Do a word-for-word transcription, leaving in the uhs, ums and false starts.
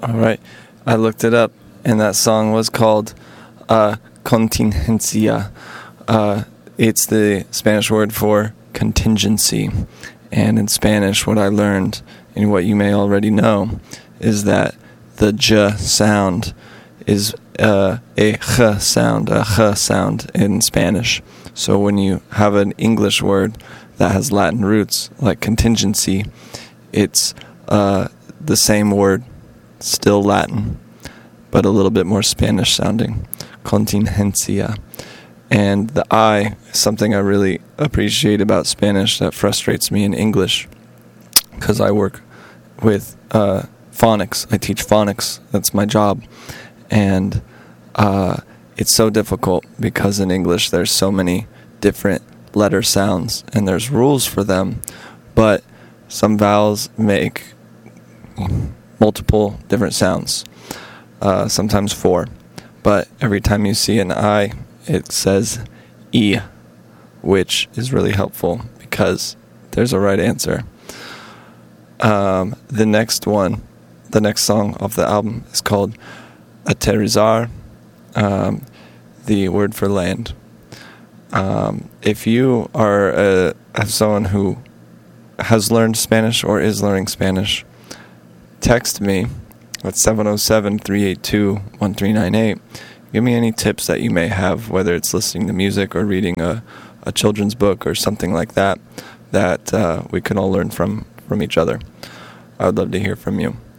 All right. I looked it up, and that song was called uh, Contingencia. Uh, it's the Spanish word for contingency. And in Spanish, what I learned, and what you may already know, is that the j sound is uh, a ch sound, a ch sound in Spanish. So when you have an English word that has Latin roots, like contingency, it's uh, the same word, still Latin, but a little bit more Spanish sounding, contingencia. And the I is something I really appreciate about Spanish that frustrates me in English, because I work with uh, phonics. I teach phonics. That's my job. And uh, it's so difficult because in English there's so many different letter sounds and there's rules for them, but some vowels make multiple different sounds, uh, sometimes four. But every time you see an I, it says E, which is really helpful because there's a right answer. Um, the next one, the next song off the album is called Aterrizar, um, the word for land. Um, if you are a, someone who has learned Spanish or is learning Spanish, text me at seven oh seven, three eight two, one three nine eight. Give me any tips that you may have, whether it's listening to music or reading a, a children's book or something like that, that uh, we can all learn from, from each other. I would love to hear from you.